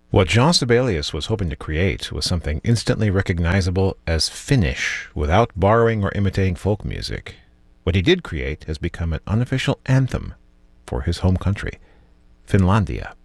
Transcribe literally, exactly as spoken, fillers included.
What Jean Sibelius was hoping to create was something instantly recognizable as Finnish, without borrowing or imitating folk music. What he did create has become an unofficial anthem for his home country, Finlandia.